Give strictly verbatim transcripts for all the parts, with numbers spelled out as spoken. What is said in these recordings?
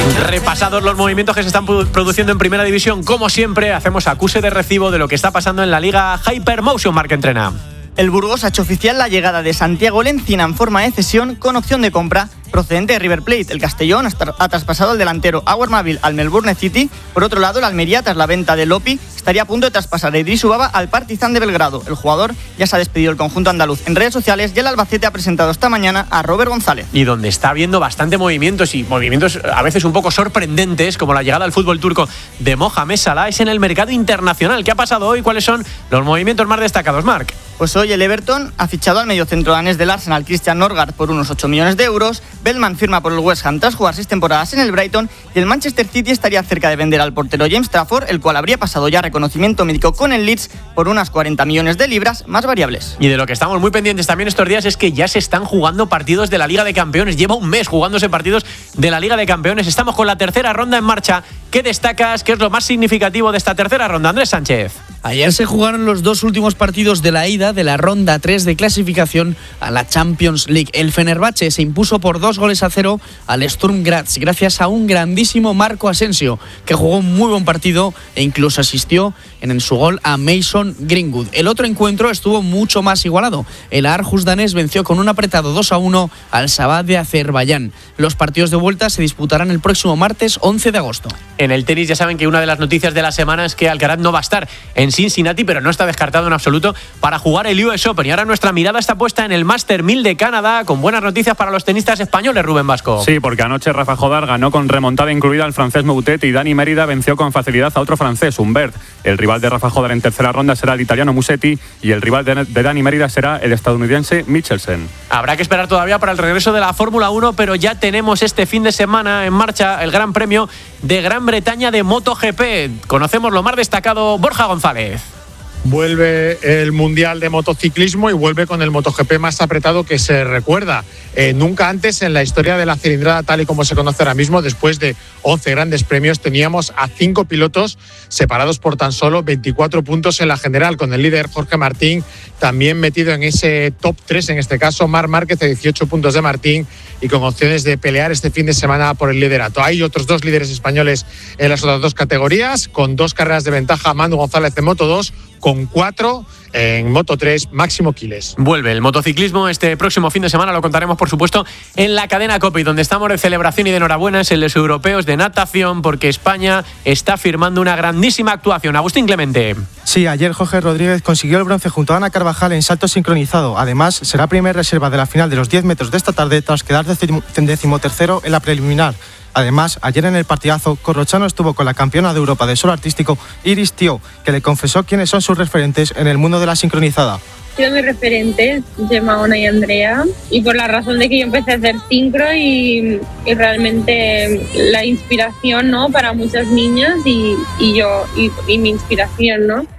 Repasados los movimientos que se están produciendo en Primera División, como siempre, hacemos acuse de recibo de lo que está pasando en la Liga Hypermotion Marca Entrena. El Burgos ha hecho oficial la llegada de Santiago Lencina en forma de cesión con opción de compra procedente de River Plate. El Castellón ha traspasado al delantero Awer Mavil al Melbourne City. Por otro lado, el Almería, tras la venta de Lopi, estaría a punto de traspasar a Idris Ubaba al Partizan de Belgrado. El jugador ya se ha despedido del conjunto andaluz en redes sociales y el Albacete ha presentado esta mañana a Robert González. Y donde está habiendo bastante movimientos y movimientos a veces un poco sorprendentes, como la llegada al fútbol turco de Mohamed Salah, es en el mercado internacional. ¿Qué ha pasado hoy? ¿Cuáles son los movimientos más destacados, Marc? Pues hoy el Everton ha fichado al mediocentro danés del Arsenal, Christian Norgard, por unos ocho millones de euros. Bellman firma por el West Ham tras jugar seis temporadas en el Brighton. Y el Manchester City estaría cerca de vender al portero James Trafford, el cual habría pasado ya reconocimiento médico con el Leeds por unas cuarenta millones de libras más variables. Y de lo que estamos muy pendientes también estos días es que ya se están jugando partidos de la Liga de Campeones. Lleva un mes jugándose partidos de la Liga de Campeones. Estamos con la tercera ronda en marcha. ¿Qué destacas? ¿Qué es lo más significativo de esta tercera ronda, Andrés Sánchez? Ayer se jugaron los dos últimos partidos de la ida de la ronda tres de clasificación a la Champions League. El Fenerbahce se impuso por dos goles a cero al Sturm Graz gracias a un grandísimo Marco Asensio, que jugó un muy buen partido e incluso asistió en su gol a Mason Greenwood. El otro encuentro estuvo mucho más igualado. El Aarhus danés venció con un apretado dos a uno al Sabah de Azerbaiyán. Los partidos de vuelta se disputarán el próximo martes once de agosto. En el tenis ya saben que una de las noticias de la semana es que Alcaraz no va a estar en Cincinnati, pero no está descartado en absoluto para jugar el U S Open. Y ahora nuestra mirada está puesta en el Master mil de Canadá, con buenas noticias para los tenistas españoles, Rubén Vasco. Sí, porque anoche Rafa Jodar ganó con remontada incluida al francés Moutet y Dani Mérida venció con facilidad a otro francés, Humbert. El rival de Rafa Jodar en tercera ronda será el italiano Musetti y el rival de, de Dani Mérida será el estadounidense Michelsen. Habrá que esperar todavía para el regreso de la Fórmula uno, pero ya tenemos este fin de semana en marcha el Gran Premio de Gran Bretaña de MotoGP. Conocemos lo más destacado, Borja González. Vuelve el Mundial de Motociclismo y vuelve con el MotoGP más apretado que se recuerda. Eh, nunca antes en la historia de la cilindrada, tal y como se conoce ahora mismo, después de once grandes premios, teníamos a cinco pilotos separados por tan solo veinticuatro puntos en la general, con el líder Jorge Martín también metido en ese top tres, en este caso Marc Márquez de dieciocho puntos de Martín y con opciones de pelear este fin de semana por el liderato. Hay otros dos líderes españoles en las otras dos categorías, con dos carreras de ventaja, Manu González en Moto dos, con cuatro en Moto tres, Máximo Quiles. Vuelve el motociclismo este próximo fin de semana, lo contaremos por supuesto en la cadena COPE, donde estamos de celebración y de enhorabuena en los europeos de natación, porque España está firmando una grandísima actuación. Agustín Clemente. Sí, ayer Jorge Rodríguez consiguió el bronce junto a Ana Carvajal en salto sincronizado. Además, será primera reserva de la final de los diez metros de esta tarde tras quedar decimotercero en la preliminar. Además, ayer en el partidazo, Corrochano estuvo con la campeona de Europa de solo artístico, Iris Tío, que le confesó quiénes son sus referentes en el mundo de la sincronizada. Sido mis referentes, Gemma, Ona y Andrea, y por la razón de que yo empecé a hacer sincro y, y realmente la inspiración, ¿no?, para muchas niñas y, y yo, y, y mi inspiración, ¿no?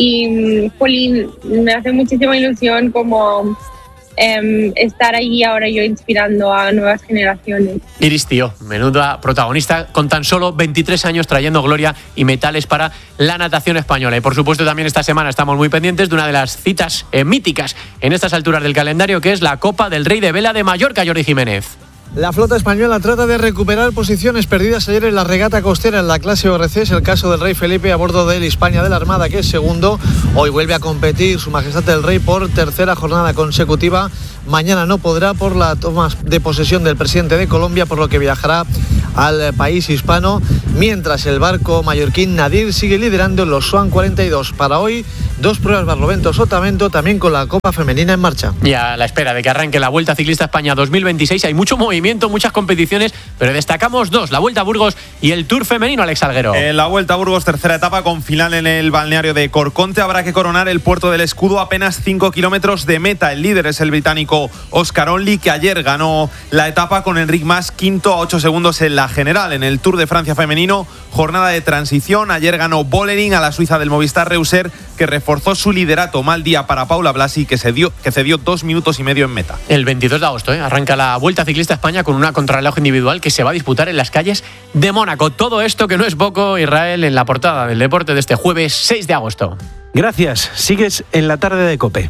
Y, Polín, me hace muchísima ilusión como Eh, estar allí ahora yo inspirando a nuevas generaciones. Iris Tío, menuda protagonista, con tan solo veintitrés años trayendo gloria y metales para la natación española. Y por supuesto también esta semana estamos muy pendientes de una de las citas eh, míticas en estas alturas del calendario, que es la Copa del Rey de Vela de Mallorca, Jordi Jiménez. La flota española trata de recuperar posiciones perdidas ayer en la regata costera en la clase O R C. Es el caso del Rey Felipe a bordo del Hispania de la Armada, que es segundo. Hoy vuelve a competir Su Majestad el Rey por tercera jornada consecutiva. Mañana no podrá por la toma de posesión del presidente de Colombia, por lo que viajará al país hispano, mientras el barco mallorquín Nadir sigue liderando los Swan cuarenta y dos. Para hoy, dos pruebas Barlovento-Sotavento, también con la Copa Femenina en marcha. Y a la espera de que arranque la Vuelta Ciclista España dos mil veintiséis, hay mucho movimiento, muchas competiciones, pero destacamos dos, la Vuelta a Burgos y el Tour femenino, Alex Salguero. En la Vuelta a Burgos, tercera etapa con final en el balneario de Corconte, habrá que coronar el Puerto del Escudo a apenas cinco kilómetros de meta. El líder es el británico Oscar Onley, que ayer ganó la etapa con Enric Mas quinto a ocho segundos en la general. En el Tour de Francia femenino, jornada de transición, ayer ganó Bollering a la suiza del Movistar Reusser, que reforzó su liderato. Mal día para Paula Blasi, que cedió, que cedió dos minutos y medio en meta. El veintidós de agosto ¿eh? arranca la Vuelta Ciclista España con una contrarreloj individual que se va a disputar en las calles de Mónaco. Todo esto, que no es poco, Israel, en la portada del deporte de este jueves seis de agosto. Gracias. Sigues en la tarde de COPE.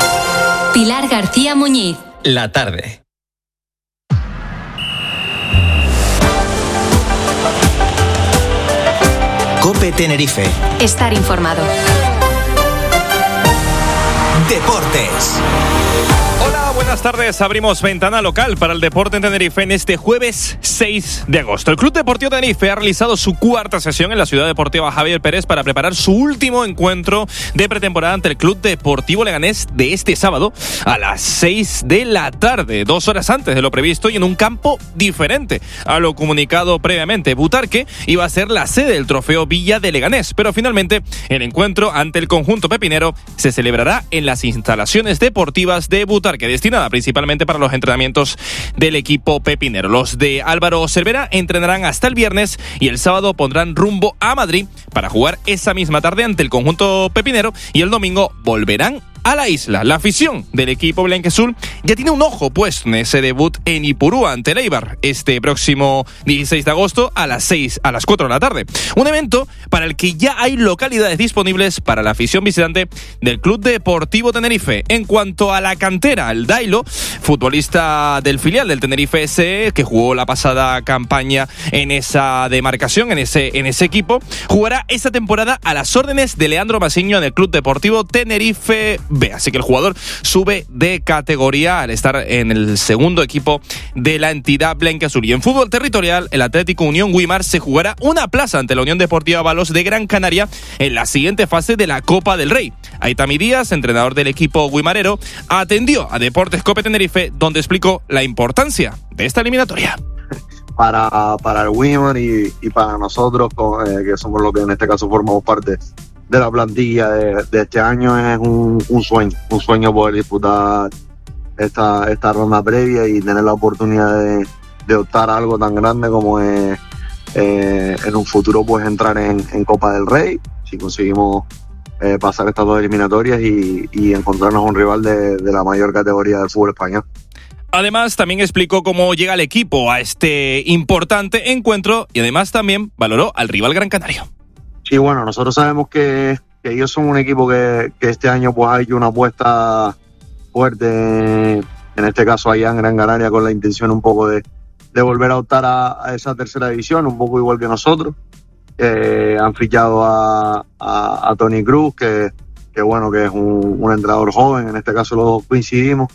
Pilar García Muñiz. La tarde. COPE Tenerife. Estar informado. Deportes. Hola, buenas tardes. Abrimos ventana local para el deporte en Tenerife en este jueves seis de agosto. El Club Deportivo Tenerife ha realizado su cuarta sesión en la Ciudad Deportiva Javier Pérez para preparar su último encuentro de pretemporada ante el Club Deportivo Leganés de este sábado a las seis de la tarde, dos horas antes de lo previsto y en un campo diferente a lo comunicado previamente. Butarque iba a ser la sede del trofeo Villa de Leganés, pero finalmente el encuentro ante el conjunto pepinero se celebrará en las instalaciones deportivas de Butarque, destinada principalmente para los entrenamientos del equipo pepinero. Los de Álvaro Cervera entrenarán hasta el viernes y el sábado pondrán rumbo a Madrid para jugar esa misma tarde ante el conjunto pepinero y el domingo volverán a la isla. La afición del equipo blanquiazul ya tiene un ojo puesto en ese debut en Ipurúa ante el Eibar este próximo dieciséis de agosto a las seis, a las cuatro de la tarde. Un evento para el que ya hay localidades disponibles para la afición visitante del Club Deportivo Tenerife. En cuanto a la cantera, el Dailo, futbolista del filial del Tenerife S E, que jugó la pasada campaña en esa demarcación, en ese, en ese equipo, jugará esta temporada a las órdenes de Leandro Masiño en el Club Deportivo Tenerife B. Así que el jugador sube de categoría al estar en el segundo equipo de la entidad blanquiazul. Y en fútbol territorial, el Atlético Unión Guimar se jugará una plaza ante la Unión Deportiva Balos de Gran Canaria en la siguiente fase de la Copa del Rey. Aitami Díaz, entrenador del equipo guimarero, atendió a Deportes COPE Tenerife, donde explicó la importancia de esta eliminatoria. Para, para el Guimar y, y para nosotros, eh, que somos los que en este caso formamos parte de la plantilla de, de este año, es un, un sueño, un sueño poder disputar esta, esta ronda previa y tener la oportunidad de, de optar a algo tan grande como es eh, en un futuro pues entrar en, en Copa del Rey, si conseguimos eh, pasar estas dos eliminatorias y, y encontrarnos un rival de, de la mayor categoría del fútbol español. Además, también explicó cómo llega el equipo a este importante encuentro y además también valoró al rival Gran Canario. Sí, bueno, nosotros sabemos que, que ellos son un equipo que, que este año pues ha hecho una apuesta fuerte, en este caso allá en Gran Canaria, con la intención un poco de, de volver a optar a, a esa tercera división, un poco igual que nosotros. Eh, han fichado a, a, a Tony Cruz, que, que bueno, que es un, un entrenador joven, en este caso los dos coincidimos,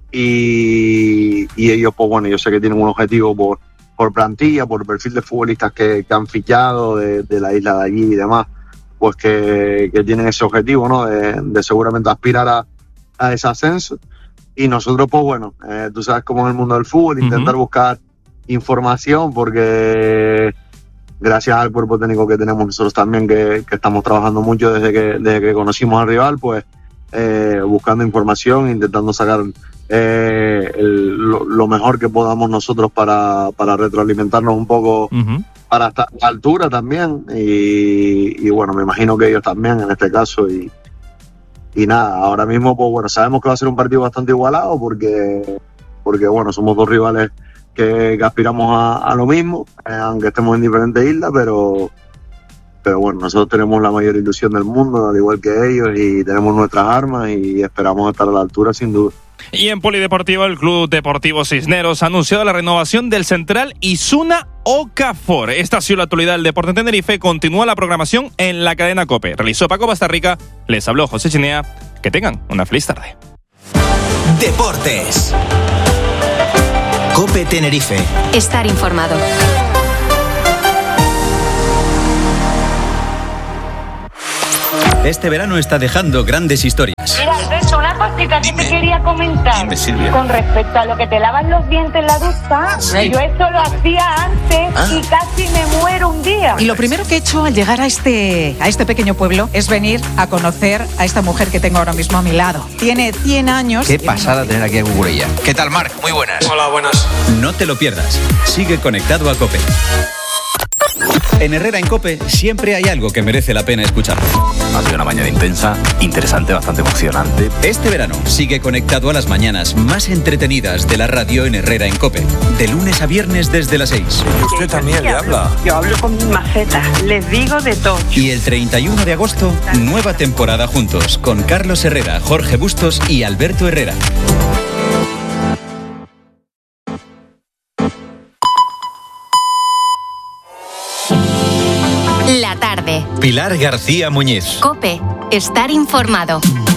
y, y ellos pues bueno, yo sé que tienen un objetivo por por plantilla, por perfil de futbolistas que, que han fichado de, de la isla de allí y demás, pues que, que tienen ese objetivo, ¿no? De, de seguramente aspirar a, a ese ascenso. Y nosotros, pues bueno, eh, tú sabes cómo es el mundo del fútbol, uh-huh. intentar buscar información, porque gracias al cuerpo técnico que tenemos nosotros también, que, que estamos trabajando mucho desde que, desde que conocimos al rival, pues eh, buscando información, intentando sacar Eh, el, lo, lo mejor que podamos nosotros para, para retroalimentarnos un poco uh-huh. para esta altura también y, y bueno, me imagino que ellos también en este caso y, y nada, ahora mismo pues bueno, sabemos que va a ser un partido bastante igualado porque, porque bueno, somos dos rivales que, que aspiramos a, a lo mismo, eh, aunque estemos en diferentes islas, pero pero bueno, nosotros tenemos la mayor ilusión del mundo, al igual que ellos, y tenemos nuestras armas y esperamos estar a la altura sin duda. Y en polideportivo, el Club Deportivo Cisneros ha anunciado la renovación del central Isuna Okafor. Esta ha sido la actualidad del deporte en Tenerife. Continúa la programación en la cadena COPE. Realizó Paco Bastarrica, les habló José Chinea. Que tengan una feliz tarde. Deportes. COPE Tenerife. Estar informado. Este verano está dejando grandes historias. Mira, Alberto, una cosita que te quería comentar. Dime, Silvia. Con respecto a lo que te lavas los dientes en la ducha, Sí. yo eso lo hacía antes Ah. y casi me muero un día. Y lo primero que he hecho al llegar a este, a este pequeño pueblo es venir a conocer a esta mujer que tengo ahora mismo a mi lado. Tiene cien años. Qué pasada tener aquí a Cucurella. ¿Qué tal, Marc? Muy buenas. Hola, buenas. No te lo pierdas. Sigue conectado a COPE. En Herrera en COPE siempre hay algo que merece la pena escuchar. Ha sido una mañana intensa, interesante, bastante emocionante. Este verano sigue conectado a las mañanas más entretenidas de la radio en Herrera en COPE. De lunes a viernes desde las seis. Y usted también le habla. Yo hablo con mis macetas, les digo de todo. Y el treinta y uno de agosto, nueva temporada juntos con Carlos Herrera, Jorge Bustos y Alberto Herrera. La tarde, Pilar García Muñiz. COPE. Estar informado.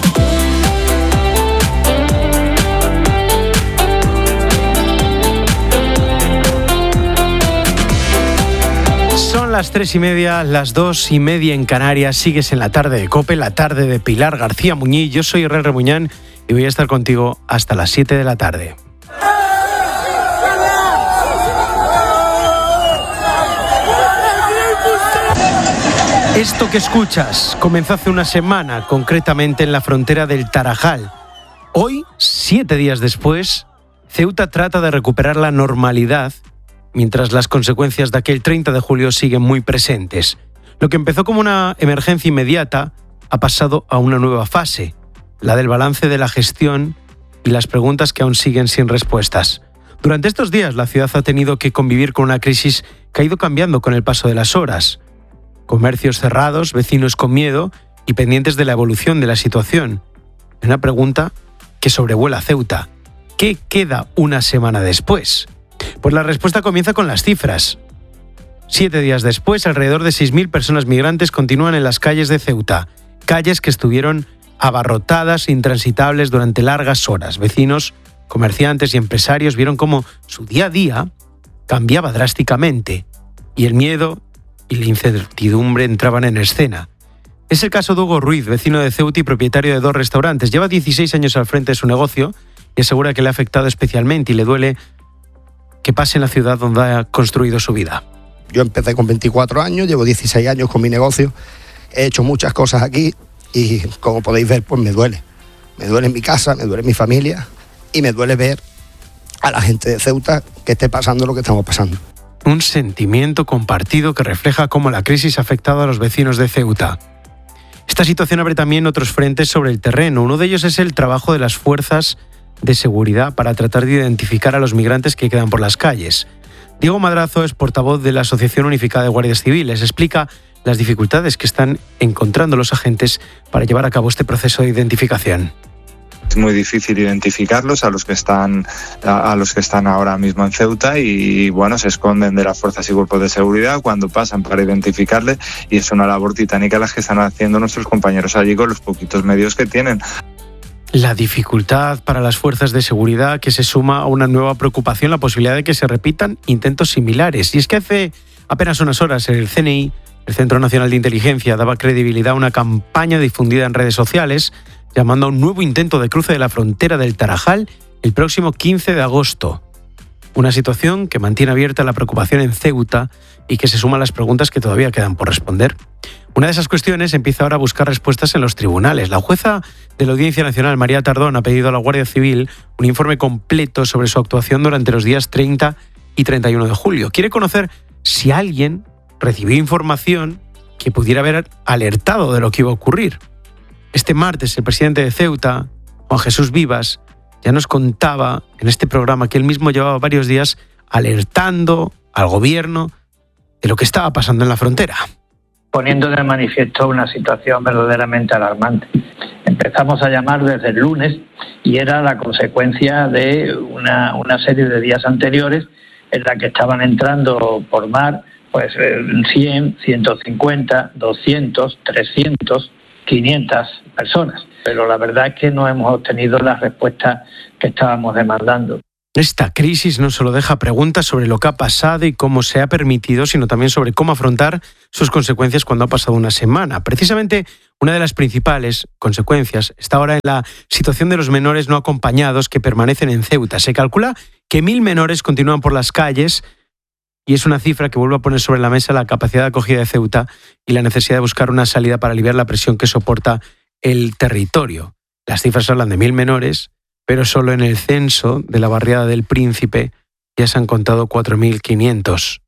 Son las tres y media, las dos y media en Canarias. Sigues en la tarde de COPE, la tarde de Pilar García Muñiz. Yo soy Herrera Remuñán y voy a estar contigo hasta las siete de la tarde. Esto que escuchas comenzó hace una semana, concretamente en la frontera del Tarajal. Hoy, siete días después, Ceuta trata de recuperar la normalidad, mientras las consecuencias de aquel treinta de julio siguen muy presentes. Lo que empezó como una emergencia inmediata ha pasado a una nueva fase, la del balance de la gestión y las preguntas que aún siguen sin respuestas. Durante estos días, la ciudad ha tenido que convivir con una crisis que ha ido cambiando con el paso de las horas. Comercios cerrados, vecinos con miedo y pendientes de la evolución de la situación. Una pregunta que sobrevuela Ceuta. ¿Qué queda una semana después? Pues la respuesta comienza con las cifras. Siete días después, alrededor de seis mil personas migrantes continúan en las calles de Ceuta. Calles que estuvieron abarrotadas e intransitables durante largas horas. Vecinos, comerciantes y empresarios vieron cómo su día a día cambiaba drásticamente y el miedo y la incertidumbre entraban en escena. Es el caso de Hugo Ruiz, vecino de Ceuta y propietario de dos restaurantes. Lleva dieciséis años al frente de su negocio y asegura que le ha afectado especialmente y le duele que pase en la ciudad donde ha construido su vida. Yo empecé con veinticuatro años, llevo dieciséis años con mi negocio, he hecho muchas cosas aquí y como podéis ver, pues me duele. Me duele en mi casa, me duele en mi familia y me duele ver a la gente de Ceuta que esté pasando lo que estamos pasando. Un sentimiento compartido que refleja cómo la crisis ha afectado a los vecinos de Ceuta. Esta situación abre también otros frentes sobre el terreno. Uno de ellos es el trabajo de las fuerzas de seguridad para tratar de identificar a los migrantes que quedan por las calles. Diego Madrazo es portavoz de la Asociación Unificada de Guardias Civiles. Explica las dificultades que están encontrando los agentes para llevar a cabo este proceso de identificación. Es muy difícil identificarlos a los que están a, a los que están ahora mismo en Ceuta y bueno, se esconden de las fuerzas y cuerpos de seguridad cuando pasan para identificarles y es una labor titánica las que están haciendo nuestros compañeros allí con los poquitos medios que tienen. La dificultad para las fuerzas de seguridad que se suma a una nueva preocupación, la posibilidad de que se repitan intentos similares. Y es que hace apenas unas horas el C N I, el Centro Nacional de Inteligencia, daba credibilidad a una campaña difundida en redes sociales llamando a un nuevo intento de cruce de la frontera del Tarajal el próximo quince de agosto. Una situación que mantiene abierta la preocupación en Ceuta y que se suma a las preguntas que todavía quedan por responder. Una de esas cuestiones empieza ahora a buscar respuestas en los tribunales. La jueza de la Audiencia Nacional, María Tardón, ha pedido a la Guardia Civil un informe completo sobre su actuación durante los días treinta y treinta y uno de julio. Quiere conocer si alguien recibió información que pudiera haber alertado de lo que iba a ocurrir. Este martes, el presidente de Ceuta, Juan Jesús Vivas, ya nos contaba en este programa que él mismo llevaba varios días alertando al gobierno de lo que estaba pasando en la frontera. Poniendo de manifiesto una situación verdaderamente alarmante. Empezamos a llamar desde el lunes y era la consecuencia de una, una serie de días anteriores en la que estaban entrando por mar pues cien, ciento cincuenta, doscientos, trescientos, quinientas personas. Pero la verdad es que no hemos obtenido las respuestas que estábamos demandando. Esta crisis no solo deja preguntas sobre lo que ha pasado y cómo se ha permitido, sino también sobre cómo afrontar sus consecuencias cuando ha pasado una semana. Precisamente una de las principales consecuencias está ahora en la situación de los menores no acompañados que permanecen en Ceuta. Se calcula que mil menores continúan por las calles y es una cifra que vuelve a poner sobre la mesa la capacidad de acogida de Ceuta y la necesidad de buscar una salida para aliviar la presión que soporta el territorio. Las cifras hablan de mil menores, pero solo en el censo de la barriada del Príncipe ya se han contado cuatro mil quinientos.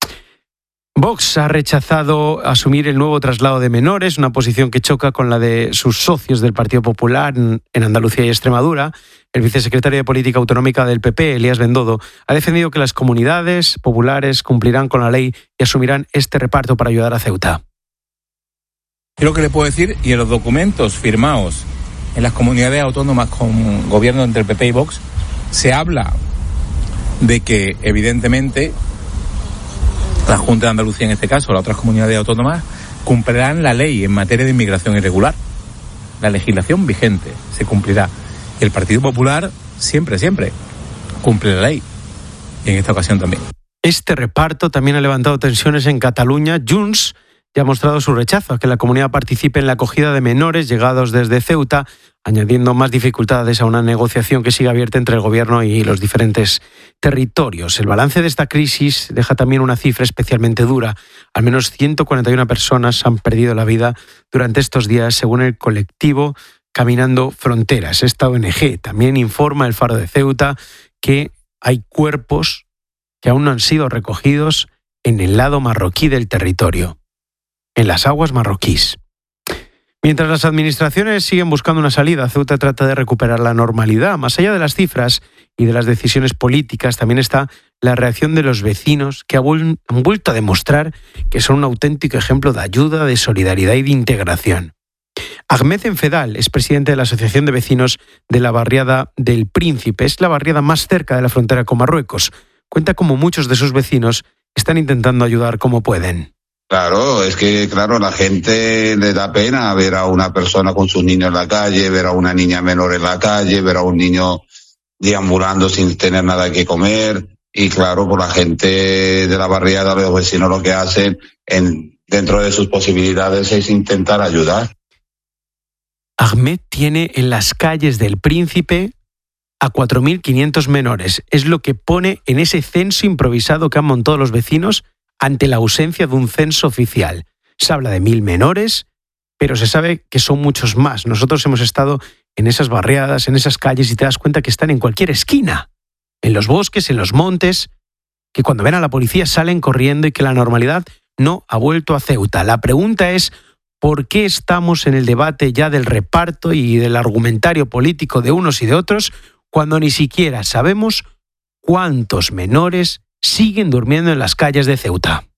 Vox ha rechazado asumir el nuevo traslado de menores, una posición que choca con la de sus socios del Partido Popular en Andalucía y Extremadura. El vicesecretario de Política Autonómica del P P, Elías Bendodo, ha defendido que las comunidades populares cumplirán con la ley y asumirán este reparto para ayudar a Ceuta. Creo que le puedo decir, y en los documentos firmados en las comunidades autónomas con gobierno entre el P P y Vox, se habla de que, evidentemente, la Junta de Andalucía en este caso, las otras comunidades autónomas, cumplirán la ley en materia de inmigración irregular. La legislación vigente se cumplirá. Y el Partido Popular siempre, siempre cumple la ley. Y en esta ocasión también. Este reparto también ha levantado tensiones en Cataluña. Junts ya ha mostrado su rechazo a que la comunidad participe en la acogida de menores llegados desde Ceuta, añadiendo más dificultades a una negociación que sigue abierta entre el Gobierno y los diferentes territorios. El balance de esta crisis deja también una cifra especialmente dura. Al menos ciento cuarenta y una personas han perdido la vida durante estos días, según el colectivo Caminando Fronteras. Esta O N G también informa el Faro de Ceuta que hay cuerpos que aún no han sido recogidos en el lado marroquí del territorio, en las aguas marroquíes. Mientras las administraciones siguen buscando una salida, Ceuta trata de recuperar la normalidad. Más allá de las cifras y de las decisiones políticas, también está la reacción de los vecinos, que han vuelto a demostrar que son un auténtico ejemplo de ayuda, de solidaridad y de integración. Ahmed Enfedal es presidente de la Asociación de Vecinos de la barriada del Príncipe. Es la barriada más cerca de la frontera con Marruecos. Cuenta cómo muchos de sus vecinos están intentando ayudar como pueden. Claro, es que claro, la gente le da pena ver a una persona con sus niños en la calle, ver a una niña menor en la calle, ver a un niño deambulando sin tener nada que comer. Y claro, por la gente de la barriada, los vecinos lo que hacen en, dentro de sus posibilidades es intentar ayudar. Ahmed tiene en las calles del Príncipe a cuatro mil quinientos menores. Es lo que pone en ese censo improvisado que han montado los vecinos ante la ausencia de un censo oficial. Se habla de mil menores, pero se sabe que son muchos más. Nosotros hemos estado en esas barriadas, en esas calles, y te das cuenta que están en cualquier esquina, en los bosques, en los montes, que cuando ven a la policía salen corriendo y que la normalidad no ha vuelto a Ceuta. La pregunta es, ¿por qué estamos en el debate ya del reparto y del argumentario político de unos y de otros cuando ni siquiera sabemos cuántos menores siguen durmiendo en las calles de Ceuta?